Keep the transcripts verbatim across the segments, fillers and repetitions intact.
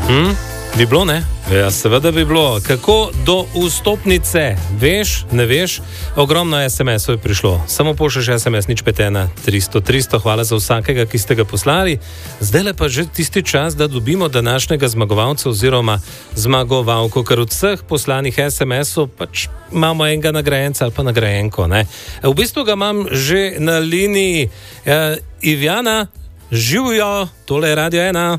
Hm? Bi bilo, ne? Ja, seveda bi bilo. Kako do vstopnice? Veš, ne veš? Ogromno es em esov je prišlo. Samo pošlješ es em es nič pet ena tristo tristo. Hvala za vsakega, ki ste ga poslali. Zdaj pa že tisti čas, da dobimo današnjega zmagovalca oziroma zmagovalko, ker od vseh poslanih es em esov pač imamo enega nagrajenca ali pa nagrajenko, ne? V bistvu ga imam že na liniji. Ja, Ivjana, živijo, tole je Radio ena.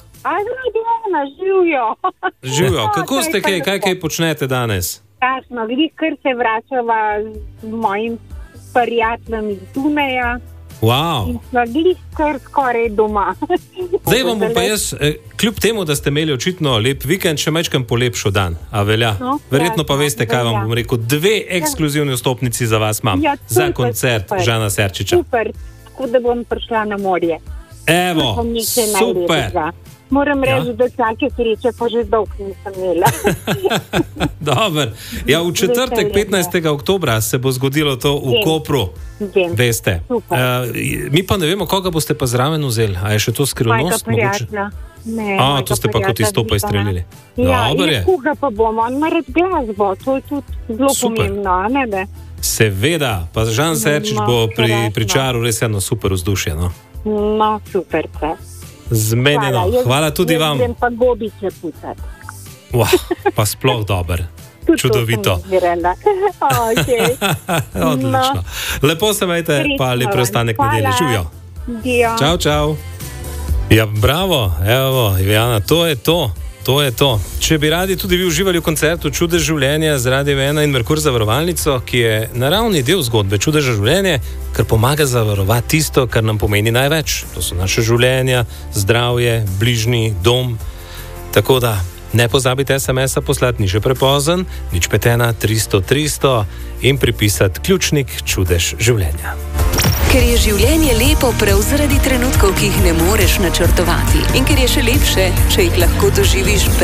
Živijo. Živijo. Kako ste kaj, kaj, kaj počnete danes? Jasno, glih, ker se vračava z mojim prijateljem iz Dunaja. Wow. In smo glih kar skoraj doma. Zdaj vam bom pa jaz, kljub temu, da ste imeli očitno lep vikend, še mečkam polepšo dan. A velja? No, Verjetno pa jasno, veste, kaj vam bom rekel. Dve ekskluzivni vstopnici za vas imam. Ja, za super, koncert super. Žana Serčiča. Super, tako da bom prišla na morje. Evo, super. Moram reči, Ja. da take sreče pa že dolgo nisem imela. Dobar. Ja, v četrtek, petnajstega oktobra se bo zgodilo to v Vem. Kopru. Vem. Veste. Super. Uh, mi pa ne vemo, koga boste pa zraven vzeli. A je še to Mojega skrivnost? Mogoče? prijatelja. Ne, A, mojega to ste pa kot prijatelja izstopa Zidana. izstrelili. Ja, Dober je. in koga pa bomo, on ima rad glasbo, to je tudi zelo Super. pomembno, a ne da? Seveda, pa Žan Serčič No, bo pri, krasno. pričaral res eno super vzdušje. No? No, super, te. Zmenjeno. Hvala, Hvala tudi jaz vam. grem pa gobice pucati. Wow, pa sploh dober. Tudi to Čudovito. sem izvirala. Okay. Odlično. Lepo se majte, pa lep preostanek Hvala. nedelje. Živijo. Dio. Čau, čau. Ja, bravo, evo, Ivjana, to je to. To je to. Če bi radi tudi vi uživali v koncertu Čudež življenja z Radiem ena in Merkur zavarovalnico, ki je naravni del zgodbe Čudeža življenja, ker pomaga zavarovati tisto, kar nam pomeni največ. To so naše življenja, zdravje, bližnji, dom. Tako da ne pozabite es em es-a poslati, ni še prepozen, nič pet ena tristo tristo in pripisati ključnik Čudež življenja. Ker je življenje lepo prav zaradi trenutkov, ki jih ne moreš načrtovati. In ker je še lepše, če jih lahko doživiš